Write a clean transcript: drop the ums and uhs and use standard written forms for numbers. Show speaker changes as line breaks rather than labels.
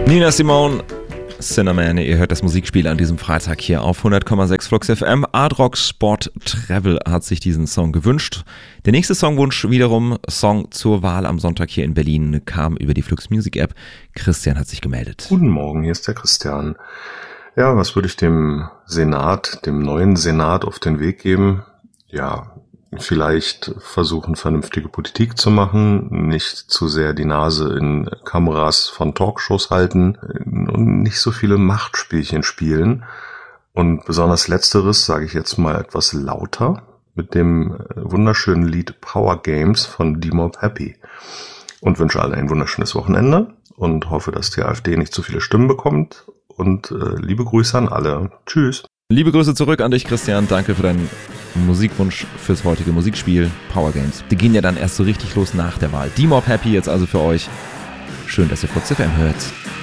Nina Simone, Cinnamon, ihr hört das Musikspiel an diesem Freitag hier auf 100,6 Flux FM. Ardrock Sport Travel hat sich diesen Song gewünscht. Der nächste Songwunsch wiederum, Song zur Wahl am Sonntag hier in Berlin, kam über die Flux Music App. Christian hat sich gemeldet.
Guten Morgen, hier ist der Christian. Ja, was würde ich dem neuen Senat auf den Weg geben? Ja, vielleicht versuchen, vernünftige Politik zu machen, nicht zu sehr die Nase in Kameras von Talkshows halten und nicht so viele Machtspielchen spielen. Und besonders Letzteres sage ich jetzt mal etwas lauter mit dem wunderschönen Lied Power Games von D-Mob Happy. Und wünsche allen ein wunderschönes Wochenende und hoffe, dass die AfD nicht zu viele Stimmen bekommt. Und liebe Grüße an alle. Tschüss.
Liebe Grüße zurück an dich, Christian. Danke für deinen Musikwunsch fürs heutige Musikspiel Power Games. Die gehen ja dann erst so richtig los nach der Wahl. D-Mob Happy jetzt also für euch. Schön, dass ihr Flux FM hört.